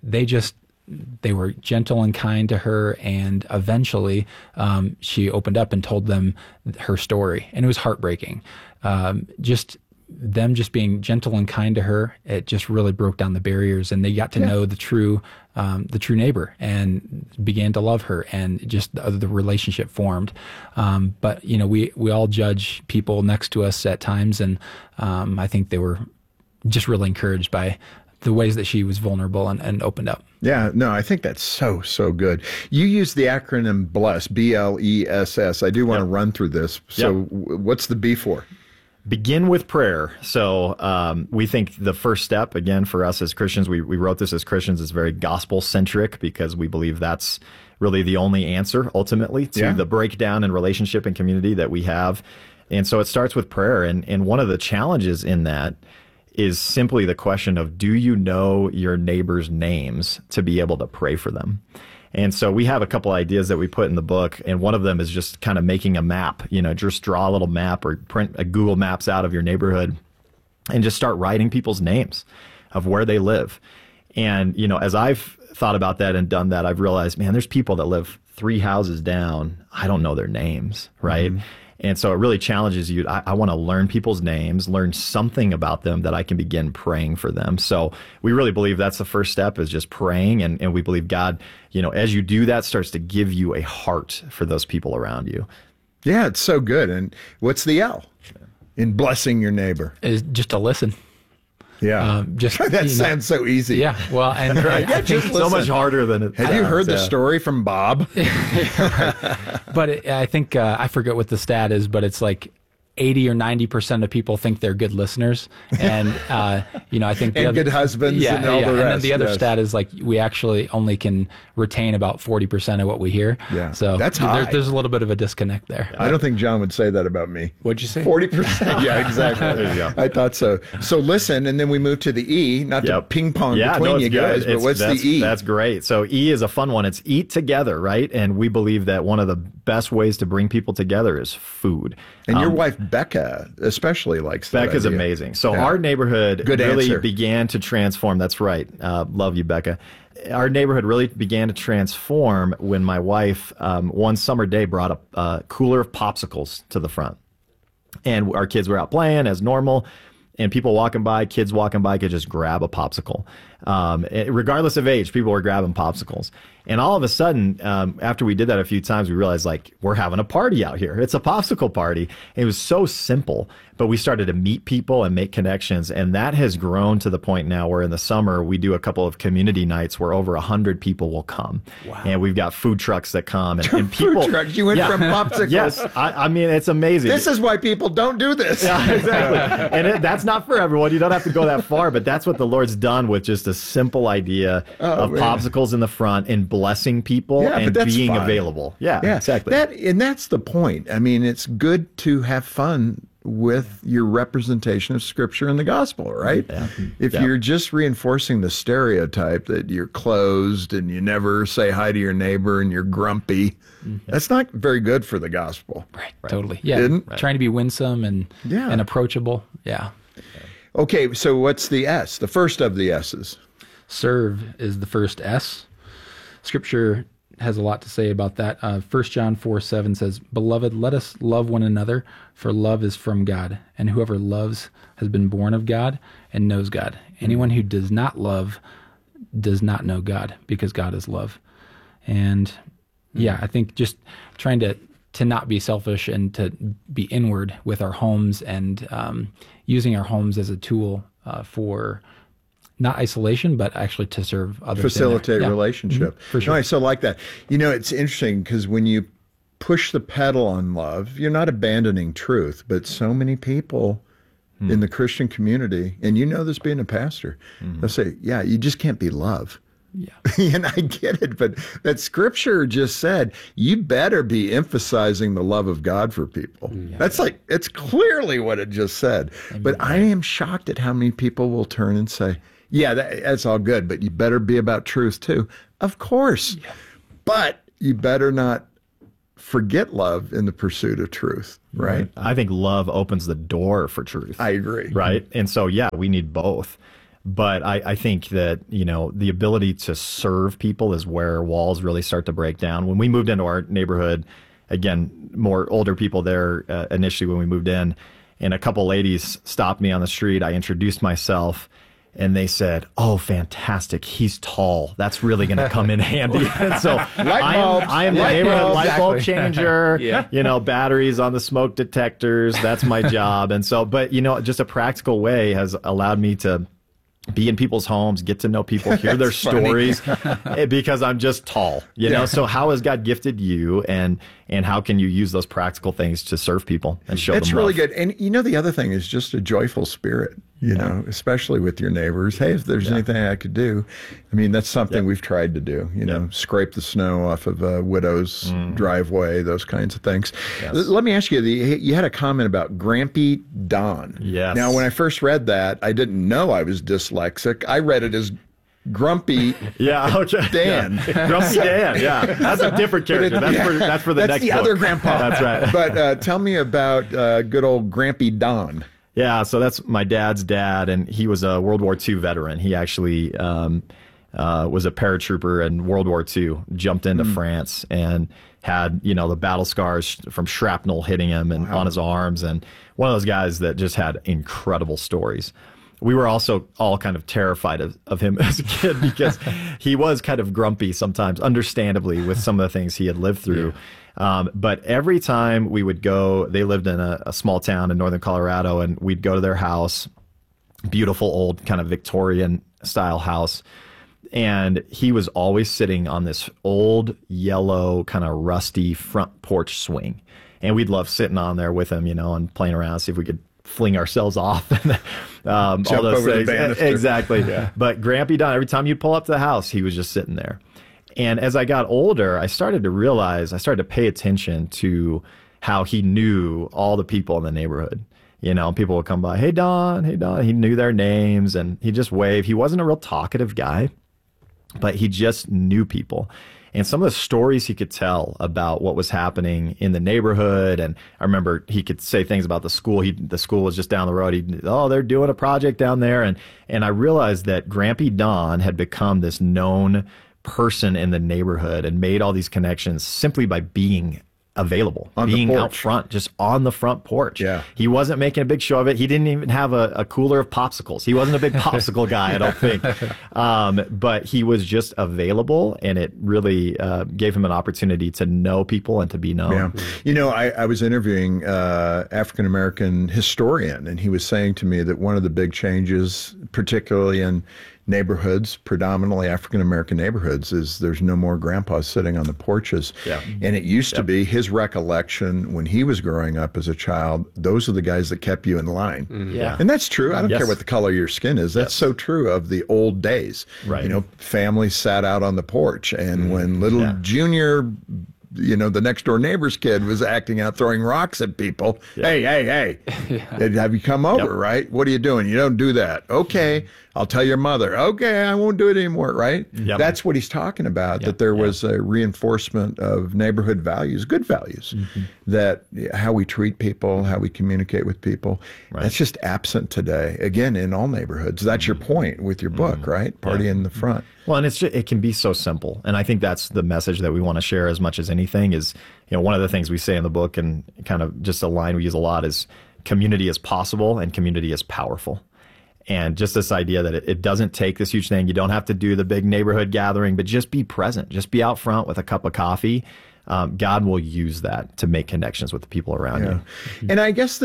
they were gentle and kind to her, and eventually she opened up and told them her story, and it was heartbreaking. Just being gentle and kind to her, it just really broke down the barriers, and they got to know the true neighbor and began to love her, and just the relationship formed. But we all judge people next to us at times, and I think they were just really encouraged by the ways that she was vulnerable and opened up. Yeah, no, I think that's so good. You use the acronym BLESS, B-L-E-S-S. I do want to run through this. So what's the B for? Begin with prayer. So we think the first step, again, for us as Christians, we wrote this as Christians, is very gospel-centric, because we believe that's really the only answer, ultimately, to the breakdown in relationship and community that we have. And so it starts with prayer. And one of the challenges in that is simply the question of, do you know your neighbor's names to be able to pray for them? And so we have a couple ideas that we put in the book, and one of them is just kind of making a map, just draw a little map or print a Google Maps out of your neighborhood and just start writing people's names of where they live. And, as I've thought about that and done that, I've realized, man, there's people that live 3 houses down. I don't know their names, right? And so it really challenges you. I want to learn people's names, learn something about them that I can begin praying for them. So we really believe that's the first step, is just praying. And we believe God, as you do that, starts to give you a heart for those people around you. Yeah, it's so good. And what's the L in blessing your neighbor? Is just to listen. Yeah, that sounds so easy. Yeah, well, and I think so much harder than it. Have you heard the story from Bob? But I think I forget what the stat is, but it's like 80 or 90% of people think they're good listeners, and I think and good husbands, and all the rest. And then the other stat is, like, we actually only can retain about 40% of what we hear. Yeah, so that's high. There's a little bit of a disconnect there. I don't think John would say that about me. What'd you say? 40%. Yeah, exactly. There you go. I thought so. So listen, and then we move to the E, not to ping pong between you guys, but what's the E? That's great. So E is a fun one. It's eat together, right? And we believe that one of the best ways to bring people together is food. And your wife, Becca, especially likes that Becca's idea. Amazing. So our neighborhood really answer. began to transform. That's right. Love you, Becca. Our neighborhood really began to transform when my wife, one summer day, brought a cooler of popsicles to the front. And our kids were out playing as normal. And people walking by, kids walking by, could just grab a popsicle. Regardless of age, people were grabbing popsicles. And all of a sudden, after we did that a few times, we realized, like, we're having a party out here. It's a popsicle party. And it was so simple, but we started to meet people and make connections. And that has grown to the point now where in the summer, we do a couple of community nights where over 100 people will come. Wow. And we've got food trucks that come. And people, food trucks? You went from popsicles? Yes. I mean, it's amazing. This is why people don't do this. Yeah, exactly. And that's not for everyone. You don't have to go that far, but that's what the Lord's done with just a simple idea of popsicles in the front and blessing people and being available. Yeah, exactly. And that's the point. I mean, it's good to have fun with your representation of Scripture and the gospel, right? Yeah. If you're just reinforcing the stereotype that you're closed and you never say hi to your neighbor and you're grumpy, that's not very good for the gospel. Right. Totally. Yeah. Trying to be winsome and approachable. Yeah. Okay, so what's the S? The first of the S's. Serve is the first S. Scripture has a lot to say about that. 1 John 4:7 says, "Beloved, let us love one another, for love is from God, and whoever loves has been born of God and knows God. Anyone who does not love does not know God, because God is love." And I think just trying to not be selfish and to be inward with our homes, and using our homes as a tool for not isolation, but actually to serve others. Facilitate relationship. Mm-hmm. For sure. No, I so like that. It's interesting because when you push the pedal on love, you're not abandoning truth, but so many people in the Christian community, and this being a pastor, they'll say, yeah, you just can't be love. Yeah. And I get it, but that scripture just said, you better be emphasizing the love of God for people. Yeah. It's clearly what it just said. Amen. But I am shocked at how many people will turn and say, yeah, that's all good, but you better be about truth too. Of course. Yeah. But you better not forget love in the pursuit of truth, right? I think love opens the door for truth. I agree. Right? And so, we need both. But I think that, the ability to serve people is where walls really start to break down. When we moved into our neighborhood, again, more older people there initially when we moved in, and a couple ladies stopped me on the street. I introduced myself, and they said, "Oh, fantastic, he's tall. That's really going to come in handy." And so I am the neighborhood light bulb changer, batteries on the smoke detectors. That's my job. And so, but, just a practical way has allowed me to be in people's homes, get to know people, hear their stories, because I'm just tall, So how has God gifted you, and how can you use those practical things to serve people and show them love? That's really good. And the other thing is just a joyful spirit, especially with your neighbors. Hey, if there's anything I could do, that's something we've tried to do, scrape the snow off of a widow's driveway, those kinds of things. Yes. Let me ask you, you had a comment about Grampy Don. Yes. Now, when I first read that, I didn't know I was dyslexic. I read it as Grumpy Dan. Grumpy Dan, that's a different character. That's for the next book. That's the other grandpa. That's right. But tell me about good old Grampy Don. Yeah, so that's my dad's dad, and he was a World War II veteran. He actually was a paratrooper in World War II, jumped into France, and had, the battle scars from shrapnel hitting him and on his arms, and one of those guys that just had incredible stories. We were also all kind of terrified of him as a kid because he was kind of grumpy sometimes, understandably, with some of the things he had lived through. But every time we would go, they lived in a small town in northern Colorado, and we'd go to their house, beautiful old kind of Victorian style house. And he was always sitting on this old yellow kind of rusty front porch swing. And we'd love sitting on there with him, and playing around, see if we could fling ourselves off. All those things. Exactly. Yeah. But Grampy Don, every time you'd pull up to the house, he was just sitting there. And as I got older, I started to pay attention to how he knew all the people in the neighborhood. People would come by, hey, Don. He knew their names, and he'd just wave. He wasn't a real talkative guy, but he just knew people. And some of the stories he could tell about what was happening in the neighborhood, and I remember he could say things about the school. The school was just down the road. They're doing a project down there. And I realized that Grampy Don had become this known person in the neighborhood and made all these connections simply by being available, being out front, just on the front porch. Yeah. He wasn't making a big show of it. He didn't even have a cooler of popsicles. He wasn't a big popsicle guy, I don't think. But he was just available, and it really gave him an opportunity to know people and to be known. Yeah. I was interviewing African-American historian, and he was saying to me that one of the big changes, particularly in neighborhoods, predominantly African-American neighborhoods, is there's no more grandpas sitting on the porches. Yeah. And it used to be his recollection when he was growing up as a child, those are the guys that kept you in line. Yeah. And that's true. I don't care what the color of your skin is. That's so true of the old days. Right. Families sat out on the porch, and when little Junior the next door neighbor's kid was acting out, throwing rocks at people. Hey, have you come over, right? What are you doing? You don't do that. Okay, I'll tell your mother. Okay, I won't do it anymore, right? That's what he's talking about, that there was a reinforcement of neighborhood values, good values, that how we treat people, how we communicate with people. That's just absent today, again, in all neighborhoods. That's your point with your book, right? Party in the front. Well, and it can be so simple. And I think that's the message that we want to share as much as anything is, one of the things we say in the book and kind of just a line we use a lot is community is possible and community is powerful. And just this idea that it doesn't take this huge thing. You don't have to do the big neighborhood gathering, but just be present. Just be out front with a cup of coffee. God will use that to make connections with the people around you. And I guess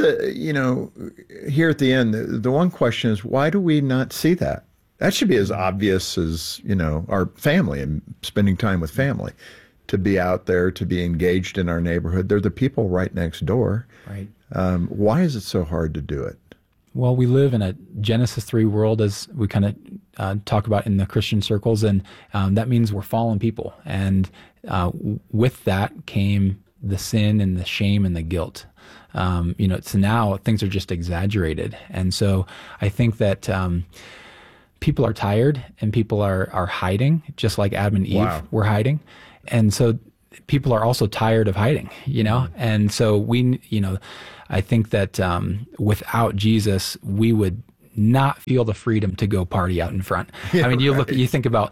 here at the end, the one question is, why do we not see that? That should be as obvious as, our family and spending time with family, to be out there, to be engaged in our neighborhood. They're the people right next door. Right. Why is it so hard to do it? Well, we live in a Genesis 3 world, as we kind of talk about in the Christian circles, and that means we're fallen people. And with that came the sin and the shame and the guilt. So now things are just exaggerated. And so I think that people are tired and people are hiding, just like Adam and Eve were hiding. And so people are also tired of hiding, and so I think that without Jesus, we would not feel the freedom to go party out in front. I mean, you think about,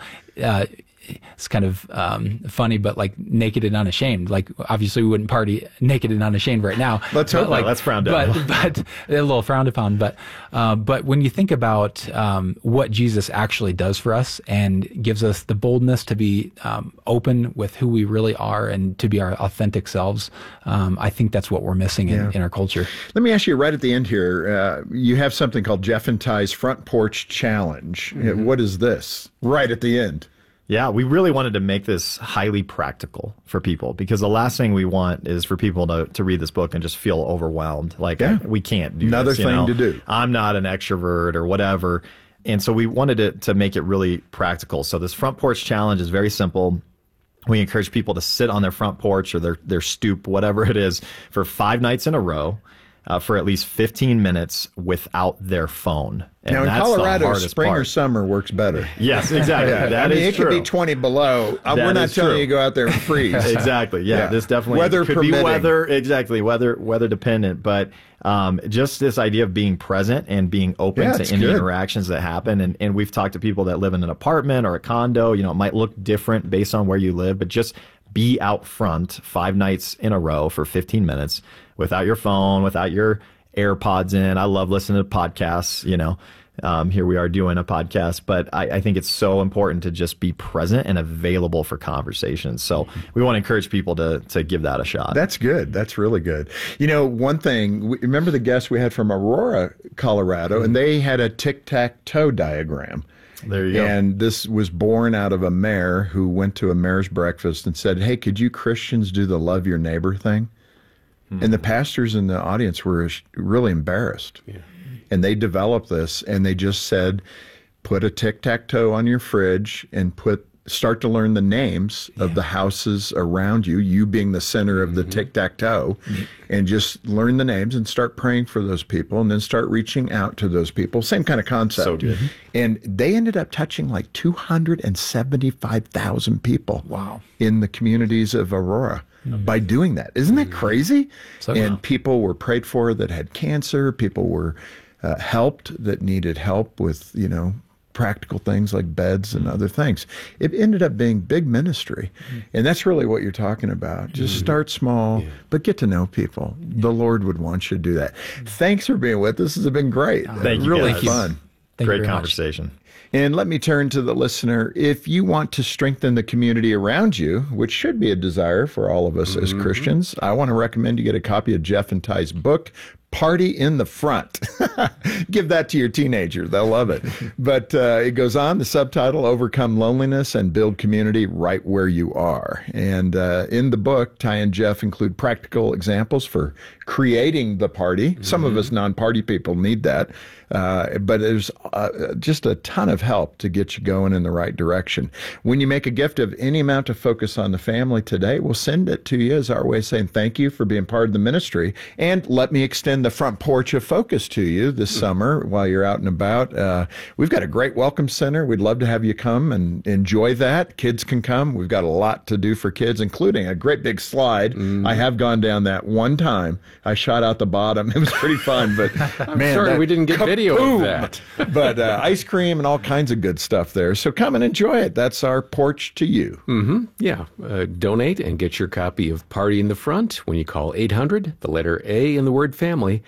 it's kind of funny, but like naked and unashamed. Like, obviously we wouldn't party naked and unashamed right now. Let's hope not. That's frowned upon. But a little frowned upon. But when you think about what Jesus actually does for us and gives us the boldness to be open with who we really are and to be our authentic selves, I think that's what we're missing in our culture. Let me ask you right at the end here, you have something called Jeff and Ty's Front Porch Challenge. What is this? Right at the end. Yeah, we really wanted to make this highly practical for people, because the last thing we want is for people to read this book and just feel overwhelmed. Like, we can't do another this, thing to do. I'm not an extrovert or whatever. And so we wanted to make it really practical. So this Front Porch Challenge is very simple. We encourage people to sit on their front porch or their stoop, whatever it is, for 5 nights in a row. For at least 15 minutes without their phone. And now in that's Colorado, spring or summer works better. Yes, exactly. That is it true. Could be 20 below. We're not telling you to go out there and freeze. Exactly. Yeah, this definitely weather could permitting. Be weather dependent. But just this idea of being present and being open to any interactions that happen. And we've talked to people that live in an apartment or a condo. It might look different based on where you live, but just be out front 5 nights in a row for 15 minutes without your phone, without your AirPods in. I love listening to podcasts, here we are doing a podcast, but I think it's so important to just be present and available for conversations. So we want to encourage people to give that a shot. That's good. That's really good. One thing, remember the guest we had from Aurora, Colorado, and they had a tic-tac-toe diagram. There you go. And this was born out of a mayor who went to a mayor's breakfast and said, hey, could you Christians do the love your neighbor thing? And the pastors in the audience were really embarrassed. Yeah. And they developed this, and they just said, put a tic-tac-toe on your fridge and start to learn the names of the houses around you, you being the center of the tic-tac-toe, and just learn the names and start praying for those people, and then start reaching out to those people. Same kind of concept. So good. And they ended up touching like 275,000 people in the communities of Aurora. By doing that. Isn't that crazy? People were prayed for that had cancer. People were helped that needed help with, practical things like beds and other things. It ended up being big ministry. And that's really what you're talking about. Just start small, but get to know people. The Lord would want you to do that. Thanks for being with us. This has been great. Thank you. Really fun. Great conversation. And let me turn to the listener. If you want to strengthen the community around you, which should be a desire for all of us as Christians, I want to recommend you get a copy of Jeff and Ty's book, Party in the Front. Give that to your teenager. They'll love it. But it goes on, the subtitle, Overcome Loneliness and Build Community Right Where You Are. And in the book, Ty and Jeff include practical examples for creating the party. Some of us non-party people need that. But there's just a ton of help to get you going in the right direction. When you make a gift of any amount to Focus on the Family today, we'll send it to you as our way of saying thank you for being part of the ministry. And let me extend the front porch of Focus to you this summer while you're out and about. We've got a great welcome center. We'd love to have you come and enjoy that. Kids can come. We've got a lot to do for kids, including a great big slide. I have gone down that one time. I shot out the bottom. It was pretty fun, but man, sorry we didn't get video of that. But ice cream and all kinds of good stuff there. So come and enjoy it. That's our porch to you. Yeah. Donate and get your copy of Party in the Front when you call 800, the letter A in the word family,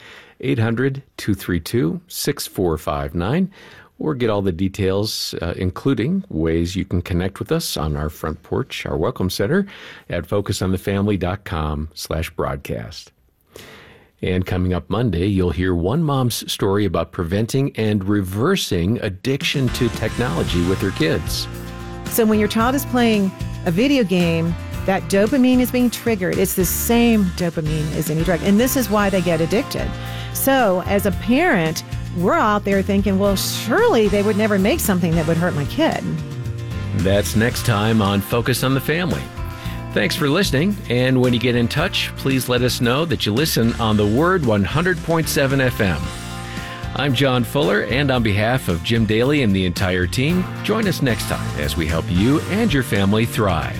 800-232-6459, or get all the details, including ways you can connect with us on our front porch, our welcome center, at focusonthefamily.com/broadcast. And coming up Monday, you'll hear one mom's story about preventing and reversing addiction to technology with her kids. So when your child is playing a video game, that dopamine is being triggered. It's the same dopamine as any drug. And this is why they get addicted. So as a parent, we're out there thinking, well, surely they would never make something that would hurt my kid. That's next time on Focus on the Family. Thanks for listening, and when you get in touch, please let us know that you listen on the Word 100.7 FM. I'm John Fuller, and on behalf of Jim Daly and the entire team, join us next time as we help you and your family thrive.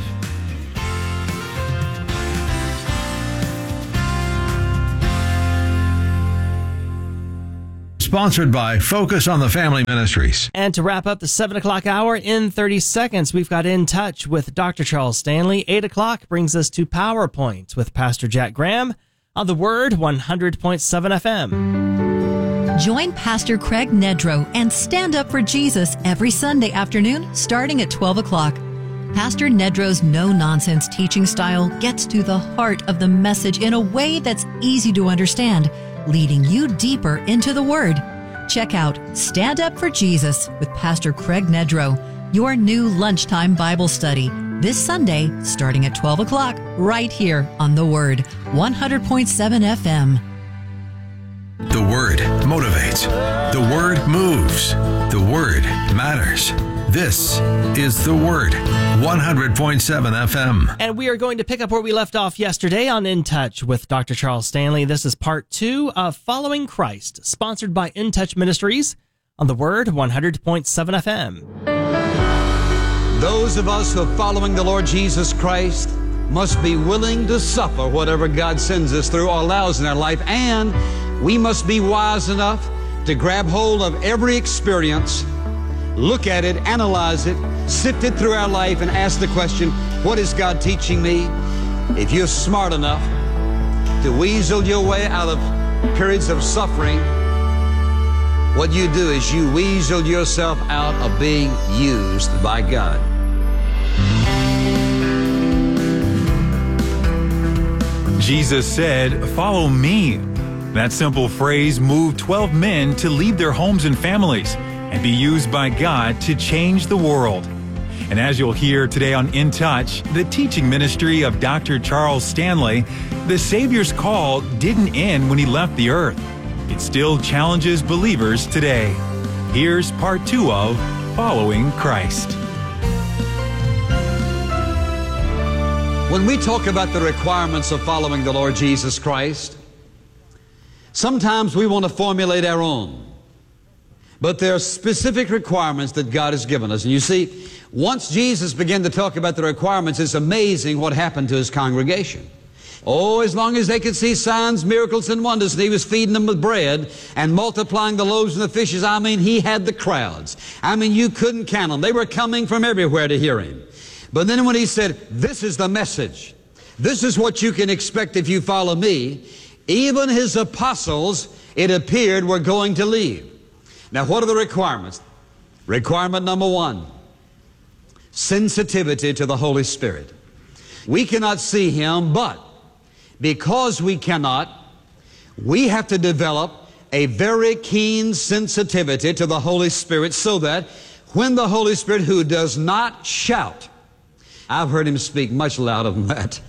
Sponsored by Focus on the Family Ministries. And to wrap up the 7 o'clock hour in 30 seconds, we've got In Touch with Dr. Charles Stanley. 8 o'clock brings us to PowerPoint with Pastor Jack Graham on the Word 100.7 FM. Join Pastor Craig Nedrow and Stand Up for Jesus every Sunday afternoon starting at 12 o'clock. Pastor Nedrow's no-nonsense teaching style gets to the heart of the message in a way that's easy to understand, leading you deeper into the Word. Check out Stand Up for Jesus with Pastor Craig Nedrow, your new lunchtime Bible study, this Sunday starting at 12 o'clock, right here on The Word, 100.7 FM. The Word motivates. The Word moves. The Word matters. This is The Word, 100.7 FM. And we are going to pick up where we left off yesterday on In Touch with Dr. Charles Stanley. This is part 2 of Following Christ, sponsored by In Touch Ministries on the Word 100.7 FM. Those of us who are following the Lord Jesus Christ must be willing to suffer whatever God sends us through or allows in our life, and we must be wise enough to grab hold of every experience, look at it, analyze it, sift it through our life, and ask the question, what is God teaching me? If you're smart enough to weasel your way out of periods of suffering, what you do is you weasel yourself out of being used by God. Jesus said, "Follow me." That simple phrase moved 12 men to leave their homes and families and be used by God to change the world. And as you'll hear today on In Touch, the teaching ministry of Dr. Charles Stanley, the Savior's call didn't end when he left the earth. It still challenges believers today. Here's part 2 of Following Christ. When we talk about the requirements of following the Lord Jesus Christ, sometimes we want to formulate our own. But there are specific requirements that God has given us. And you see, once Jesus began to talk about the requirements, it's amazing what happened to his congregation. Oh, as long as they could see signs, miracles, and wonders, and he was feeding them with bread and multiplying the loaves and the fishes, I mean, he had the crowds. I mean, you couldn't count them. They were coming from everywhere to hear him. But then when he said, this is the message, this is what you can expect if you follow me, even his apostles, it appeared, were going to leave. Now, what are the requirements? Requirement number 1, sensitivity to the Holy Spirit. We cannot see him, but because we cannot, we have to develop a very keen sensitivity to the Holy Spirit so that when the Holy Spirit, who does not shout, I've heard him speak much louder than that.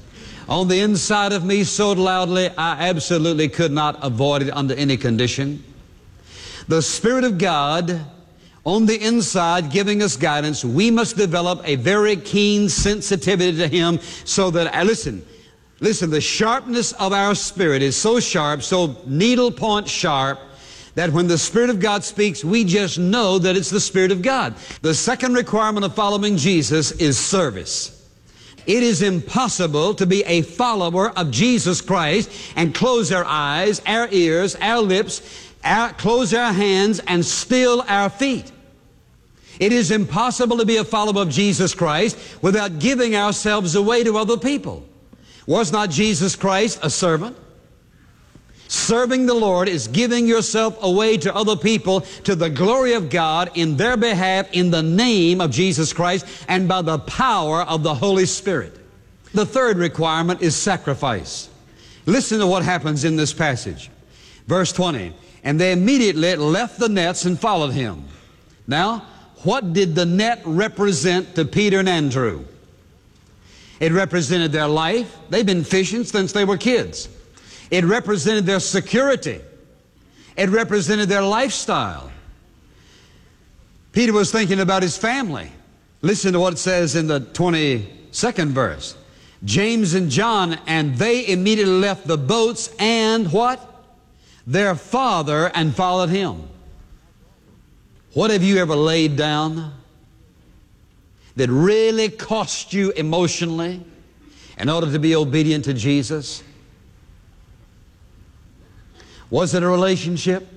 on the inside of me so loudly I absolutely could not avoid it under any condition. The Spirit of God on the inside giving us guidance. We must develop a very keen sensitivity to Him so that, listen, the sharpness of our spirit is so sharp, so needle point sharp, that when the Spirit of God speaks, we just know that it's the Spirit of God. The second requirement of following Jesus is service. It is impossible to be a follower of Jesus Christ and close our eyes, our ears, our lips, close our hands, and still our feet. It is impossible to be a follower of Jesus Christ without giving ourselves away to other people. Was not Jesus Christ a servant? Serving the Lord is giving yourself away to other people to the glory of God in their behalf in the name of Jesus Christ and by the power of the Holy Spirit. The third requirement is sacrifice. Listen to what happens in this passage. Verse 20, and they immediately left the nets and followed Him. Now, what did the net represent to Peter and Andrew? It represented their life. They've been fishing since they were kids. It represented their security. It represented their lifestyle. Peter was thinking about his family. Listen to what it says in the 22nd verse. James and John, and they immediately left the boats and what? Their father, and followed Him. What have you ever laid down that really cost you emotionally in order to be obedient to Jesus? Was it a relationship?